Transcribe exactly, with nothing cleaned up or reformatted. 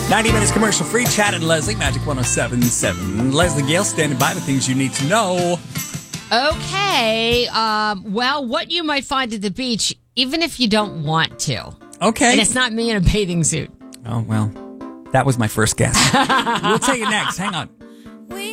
ninety minutes commercial free. Chad and Leslie, Magic one oh seven point seven. Leslie Gale standing by with things you need to know. Okay. Um, well, what you might find at the beach, even if you don't want to. Okay. And it's not me in a bathing suit. Oh, well, that was my first guess. We'll tell you next. Hang on.